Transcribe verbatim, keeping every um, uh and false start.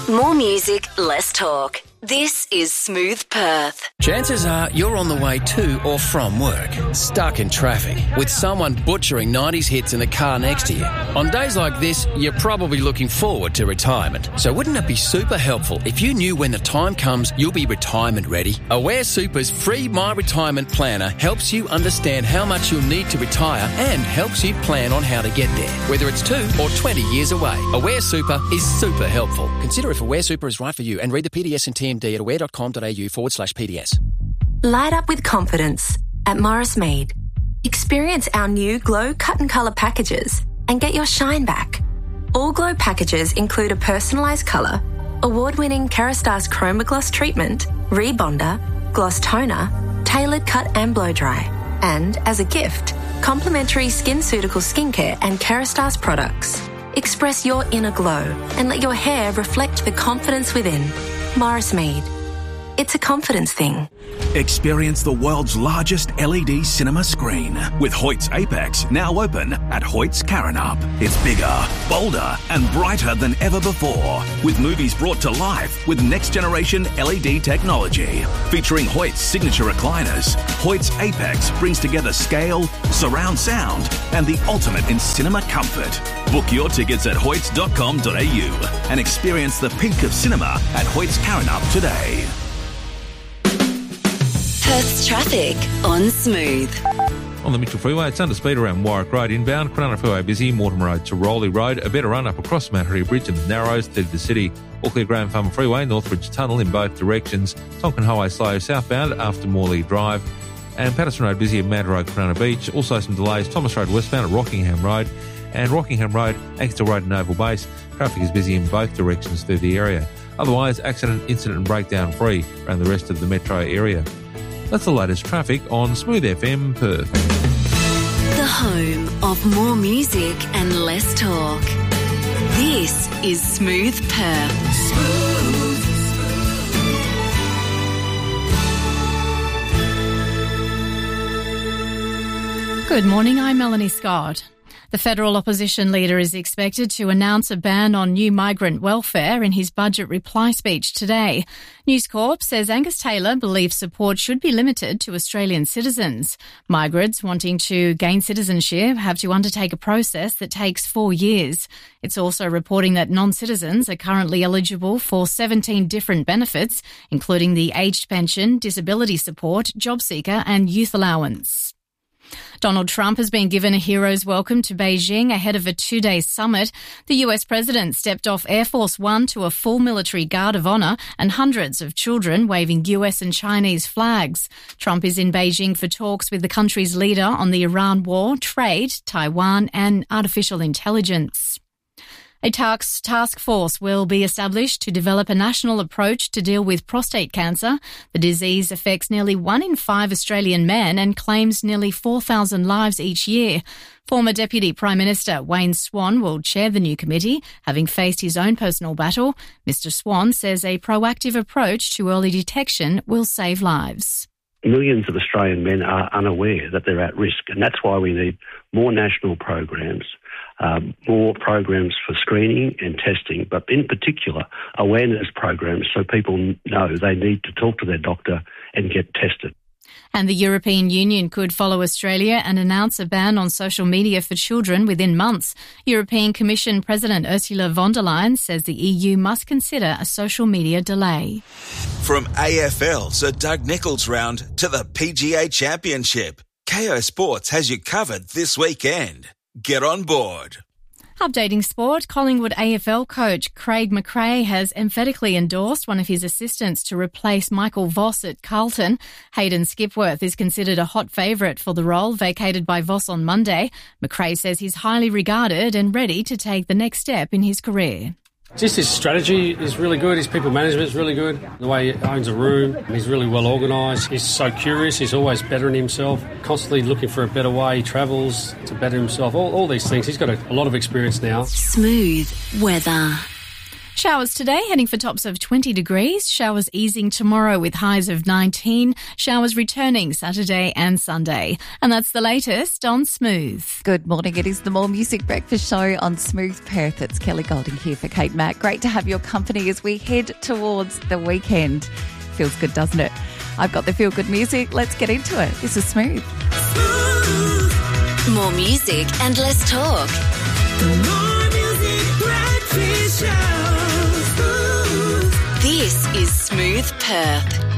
More music, less talk. This is Smooth Perth. Chances are you're on the way to or from work, stuck in traffic, with someone butchering nineties hits in the car next to you. On days like this, you're probably looking forward to retirement. So wouldn't it be super helpful if you knew when the time comes you'll be retirement ready? Aware Super's free My Retirement Planner helps you understand how much you'll need to retire and helps you plan on how to get there, whether it's two or twenty years away. Aware Super is super helpful. Consider if Aware Super is right for you and read the P D S and T M D at aware.com.au forward slash PDS. Light up with confidence at Morris Mead. Experience our new Glow Cut and Colour packages and get your shine back. All Glow packages include a personalised colour, award-winning Kerastase Chroma Gloss treatment, rebonder, gloss toner, tailored cut and blow dry, and, as a gift, complimentary SkinCeutical skincare and Kerastase products. Express your inner glow and let your hair reflect the confidence within. Morris Mead. It's a confidence thing. Experience the world's largest L E D cinema screen with Hoyt's Apex now open at Hoyt's Karrinyup. It's bigger, bolder and brighter than ever before, with movies brought to life with next-generation L E D technology. Featuring Hoyt's signature recliners, Hoyt's Apex brings together scale, surround sound and the ultimate in cinema comfort. Book your tickets at hoyts dot com dot a u and experience the peak of cinema at Hoyt's Karrinyup today. Perth's traffic on Smooth. On the Mitchell Freeway, it's under speed around Warwick Road inbound, Cronulla Freeway busy, Mortimer Road to Rowley Road, a better run up across Mount Harry Bridge and the Narrows to the city. All clear Graham Farm Freeway, Northbridge Tunnel in both directions, Tonkin Highway slow southbound after Morley Drive, and Patterson Road busy at Mad Road, Cronulla Beach. Also some delays, Thomas Road westbound at Rockingham Road, and Rockingham Road, Axtell Road and Oval Base. Traffic is busy in both directions through the area. Otherwise, accident, incident and breakdown free around the rest of the metro area. That's the latest traffic on Smooth F M Perth. The home of more music and less talk. This is Smooth Perth. Smooth. Good morning, I'm Melanie Scott. The federal opposition leader is expected to announce a ban on new migrant welfare in his budget reply speech today. News Corp says Angus Taylor believes support should be limited to Australian citizens. Migrants wanting to gain citizenship have to undertake a process that takes four years. It's also reporting that non-citizens are currently eligible for seventeen different benefits, including the aged pension, disability support, job seeker and youth allowance. Donald Trump has been given a hero's welcome to Beijing ahead of a two-day summit. The U S president stepped off Air Force One to a full military guard of honour and hundreds of children waving U S and Chinese flags. Trump is in Beijing for talks with the country's leader on the Iran war, trade, Taiwan and artificial intelligence. A task force will be established to develop a national approach to deal with prostate cancer. The disease affects nearly one in five Australian men and claims nearly four thousand lives each year. Former Deputy Prime Minister Wayne Swan will chair the new committee, having faced his own personal battle. Mister Swan says a proactive approach to early detection will save lives. Millions of Australian men are unaware that they're at risk, and that's why we need more national programs, um, more programs for screening and testing, but in particular awareness programs so people know they need to talk to their doctor and get tested. And the European Union could follow Australia and announce a ban on social media for children within months. European Commission President Ursula von der Leyen says the E U must consider a social media delay. From A F L Sir Doug Nicholls round to the P G A Championship, Kayo Sports has you covered this weekend. Get on board. Updating sport, Collingwood A F L coach Craig McRae has emphatically endorsed one of his assistants to replace Michael Voss at Carlton. Hayden Skipworth is considered a hot favourite for the role, vacated by Voss on Monday. McRae says he's highly regarded and ready to take the next step in his career. Just his strategy is really good, his people management is really good, the way he owns a room, he's really well organised, he's so curious, he's always bettering himself, constantly looking for a better way, he travels to better himself, all, all these things. He's got a, a lot of experience now. Smooth weather. Showers today, heading for tops of twenty degrees. Showers easing tomorrow with highs of nineteen. Showers returning Saturday and Sunday. And that's the latest on Smooth. Good morning. It is the More Music Breakfast Show on Smooth Perth. It's Kelly Golding here for Kate Mack. Great to have your company as we head towards the weekend. Feels good, doesn't it? I've got the feel good music. Let's get into it. This is Smooth. Smooth. More music and less talk. More music breakfast show. Smooth. This is Smooth Perth.